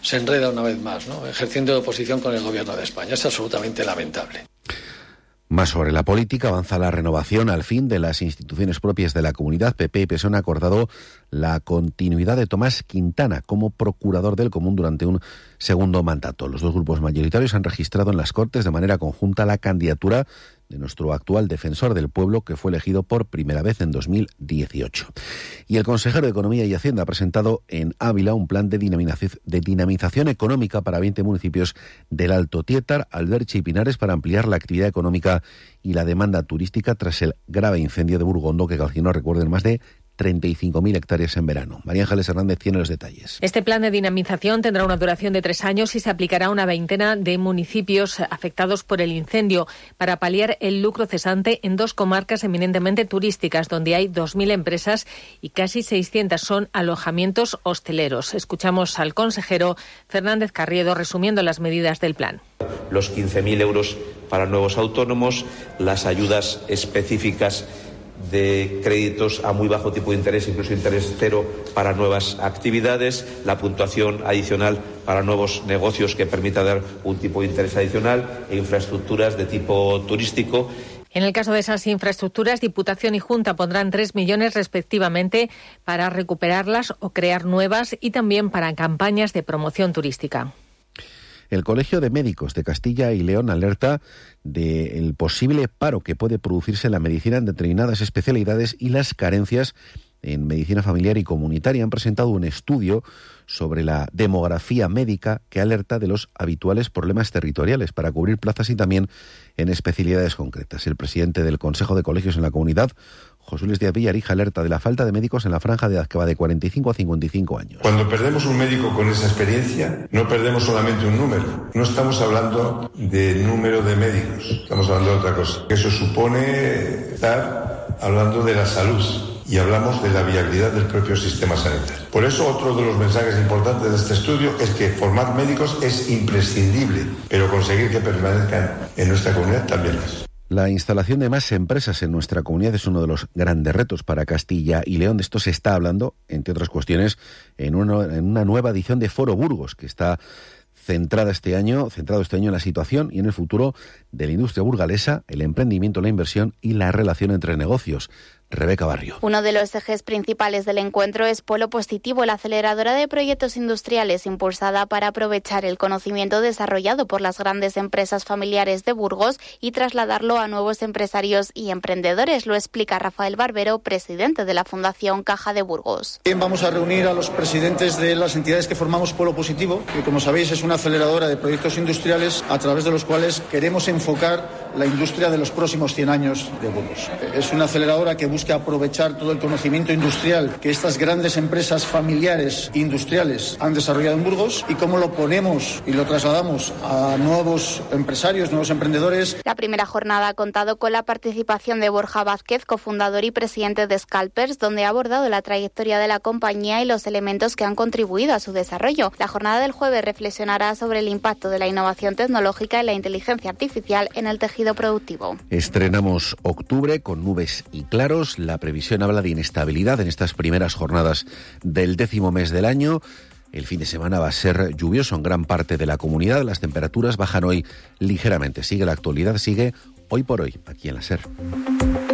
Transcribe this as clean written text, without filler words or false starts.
se enreda una vez más, ¿no?, ejerciendo de oposición con el gobierno de España. Es absolutamente lamentable. Más sobre la política, avanza la renovación al fin de las instituciones propias de la comunidad. PP y PSOE han acordado la continuidad de Tomás Quintana como procurador del Común durante un segundo mandato. Los dos grupos mayoritarios han registrado en las Cortes de manera conjunta la candidatura de nuestro actual defensor del pueblo, que fue elegido por primera vez en 2018. Y el consejero de Economía y Hacienda ha presentado en Ávila un plan de dinamización económica para 20 municipios del Alto Tietar, Alberche y Pinares para ampliar la actividad económica y la demanda turística tras el grave incendio de Burgondo que calcinó, recuerden, más de 35.000 hectáreas en verano. María Ángeles Hernández tiene los detalles. Este plan de dinamización tendrá una duración de 3 años y se aplicará a una veintena de municipios afectados por el incendio para paliar el lucro cesante en 2 comarcas eminentemente turísticas, donde hay 2.000 empresas y casi 600 son alojamientos hosteleros. Escuchamos al consejero Fernández Carriedo resumiendo las medidas del plan. Los 15.000 euros para nuevos autónomos, las ayudas específicas de créditos a muy bajo tipo de interés, incluso interés cero para nuevas actividades, la puntuación adicional para nuevos negocios que permita dar un tipo de interés adicional e infraestructuras de tipo turístico. En el caso de esas infraestructuras, Diputación y Junta pondrán 3 millones respectivamente para recuperarlas o crear nuevas y también para campañas de promoción turística. El Colegio de Médicos de Castilla y León alerta del posible paro que puede producirse en la medicina en determinadas especialidades y las carencias en medicina familiar y comunitaria. Han presentado un estudio sobre la demografía médica que alerta de los habituales problemas territoriales para cubrir plazas y también en especialidades concretas. El presidente del Consejo de Colegios en la comunidad, José Luis Díaz Villarija, alerta de la falta de médicos en la franja de edad que va de 45 a 55 años. Cuando perdemos un médico con esa experiencia, no perdemos solamente un número. No estamos hablando de número de médicos, estamos hablando de otra cosa. Eso supone estar hablando de la salud y hablamos de la viabilidad del propio sistema sanitario. Por eso, otro de los mensajes importantes de este estudio es que formar médicos es imprescindible, pero conseguir que permanezcan en nuestra comunidad también es. La instalación de más empresas en nuestra comunidad es uno de los grandes retos para Castilla y León. De esto se está hablando, entre otras cuestiones, en una nueva edición de Foro Burgos, que está centrado este año en la situación y en el futuro de la industria burgalesa, el emprendimiento, la inversión y la relación entre negocios. Rebeca Barrio. Uno de los ejes principales del encuentro es Polo Positivo, la aceleradora de proyectos industriales impulsada para aprovechar el conocimiento desarrollado por las grandes empresas familiares de Burgos y trasladarlo a nuevos empresarios y emprendedores. Lo explica Rafael Barbero, presidente de la Fundación Caja de Burgos. Vamos a reunir a los presidentes de las entidades que formamos Polo Positivo, que como sabéis es una aceleradora de proyectos industriales a través de los cuales queremos enfocar la industria de los próximos 100 años de Burgos. Es una aceleradora que busca aprovechar todo el conocimiento industrial que estas grandes empresas familiares industriales han desarrollado en Burgos y cómo lo ponemos y lo trasladamos a nuevos empresarios, nuevos emprendedores. La primera jornada ha contado con la participación de Borja Vázquez, cofundador y presidente de Scalpers, donde ha abordado la trayectoria de la compañía y los elementos que han contribuido a su desarrollo. La jornada del jueves reflexionará sobre el impacto de la innovación tecnológica y la inteligencia artificial en el tejido productivo. Estrenamos octubre con nubes y claros. La previsión habla de inestabilidad en estas primeras jornadas del 10º mes del año. El fin de semana va a ser lluvioso en gran parte de la comunidad. Las temperaturas bajan hoy ligeramente. Sigue la actualidad, sigue Hoy por Hoy, aquí en la SER.